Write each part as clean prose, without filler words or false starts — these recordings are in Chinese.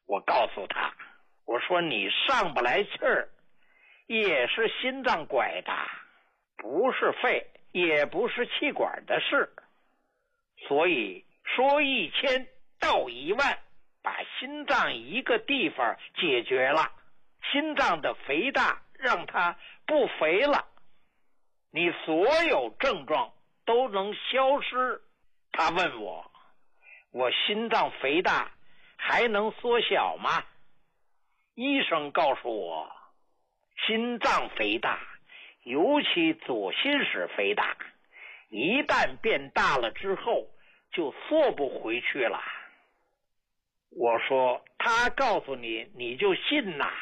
我告诉他，我说你上不来气儿，也是心脏拐的，不是肺，也不是气管的事，所以说1000到1万，把心脏一个地方解决了，心脏的肥大让它不肥了，你所有症状都能消失。他问我心脏肥大还能缩小吗？医生告诉我，心脏肥大，尤其左心室肥大，一旦变大了之后就缩不回去了。我说他告诉你你就信呐？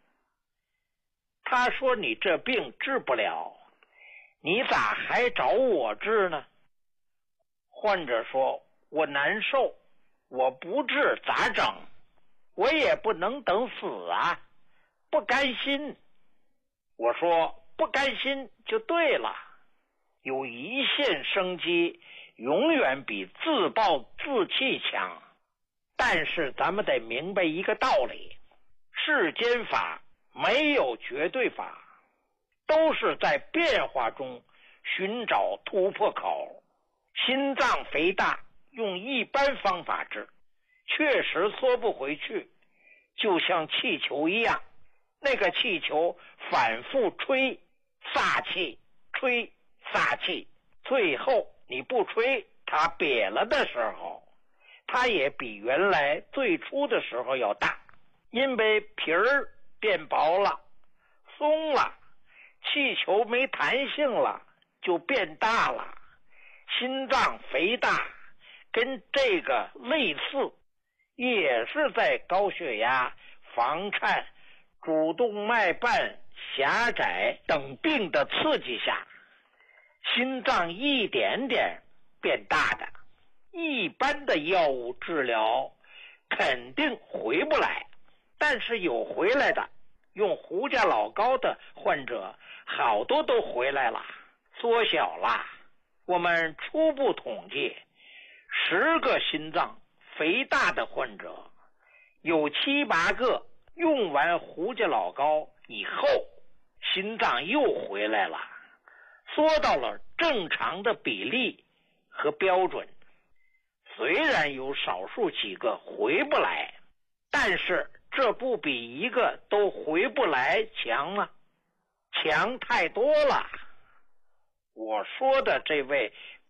他说你这病治不了，你咋还找我治呢？患者说我难受，我不治咋整？我也不能等死啊，不甘心。我说不甘心就对了，有一线生机永远比自暴自弃强。但是咱们得明白一个道理，世间法没有绝对法，都是在变化中寻找突破口。心脏肥大用一般方法治，确实缩不回去，就像气球一样，那个气球反复吹撒气，吹撒气，最后你不吹它瘪了的时候，它也比原来最初的时候要大，因为皮儿变薄了，松了，气球没弹性了，就变大了。心脏肥大跟这个类似，也是在高血压、房颤、主动脉瓣狭窄等病的刺激下，心脏一点点变大的。一般的药物治疗肯定回不来，但是有回来的，用胡家老高的患者好多都回来了，缩小了。我们初步统计，10个心脏肥大的患者，有7、8个用完胡家老高以后，心脏又回来了，缩到了正常的比例和标准。虽然有少数几个回不来，但是这不比一个都回不来强吗？强太多了。我说的这位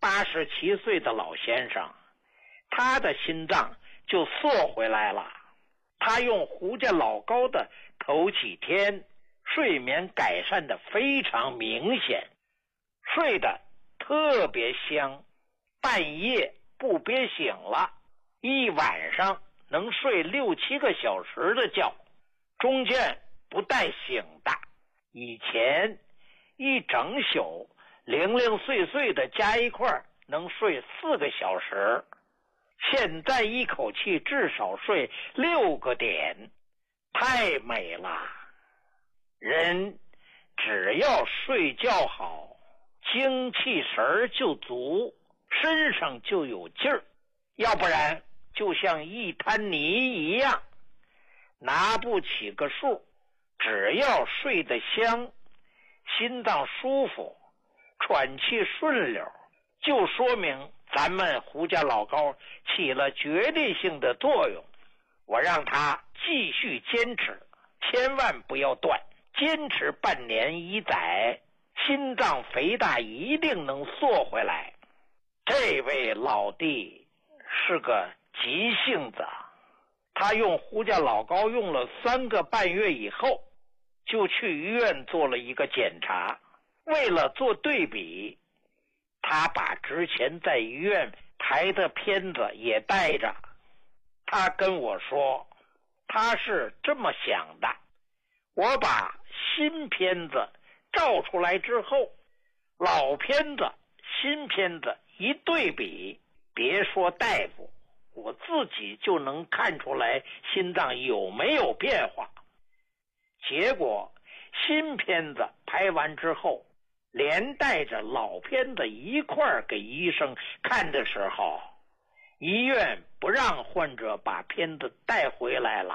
87岁的老先生，他的心脏就缩回来了。他用胡家老高的头几天，睡眠改善的非常明显，睡得特别香，半夜不憋醒了，一晚上能睡6、7个小时的觉，中间不带醒的。以前一整宿零零碎碎的加一块能睡4个小时，现在一口气至少睡6个点，太美了。人只要睡觉好，精气神就足，身上就有劲儿，要不然就像一滩泥一样，拿不起个数。只要睡得香，心脏舒服，喘气顺溜，就说明咱们胡家老高起了决定性的作用。我让他继续坚持，千万不要断，坚持半年1载，心脏肥大一定能缩回来。这位老弟是个急性子，他用胡家老高用了3个半月以后，就去医院做了一个检查。为了做对比，他把之前在医院拍的片子也带着。他跟我说，他是这么想的，我把新片子照出来之后，老片子新片子一对比，别说大夫，我自己就能看出来心脏有没有变化。结果新片子拍完之后，连带着老片子一块儿给医生看的时候，医院不让患者把片子带回来了。